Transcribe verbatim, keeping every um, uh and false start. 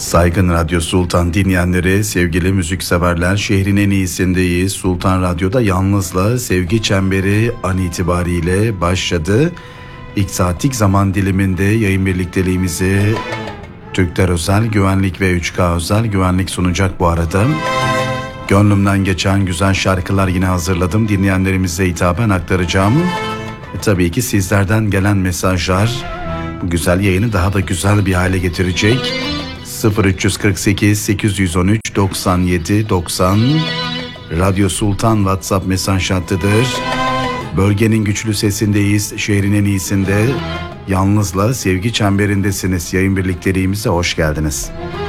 Saygın Radyo Sultan dinleyenleri, sevgili müzikseverler, şehrin en iyisindeyiz. Sultan Radyo'da Yalnız'la Sevgi Çemberi an itibariyle başladı. İlk saatlik zaman diliminde yayın birlikteliğimizi Türkler Özel Güvenlik ve üç K Özel Güvenlik sunacak bu arada. Gönlümden geçen güzel şarkılar yine hazırladım. Dinleyenlerimize hitaben aktaracağım. E, tabii ki sizlerden gelen mesajlar bu güzel yayını daha da güzel bir hale getirecek. sıfır üç kırk sekiz sekiz on üç doksan yedi doksan Radyo Sultan WhatsApp mesaj hattıdır. Bölgenin güçlü sesindeyiz. Şehrin en iyisinde Yalnız'la Sevgi Çemberindesiniz. Yayın birlikteliğimize hoş geldiniz.